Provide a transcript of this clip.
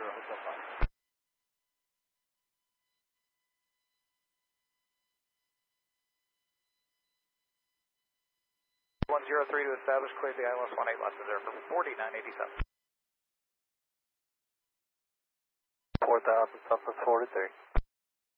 Hotel 5. 103 to establish, clear the ILS 18 left reserve for 4987. 4000 Southwest 43.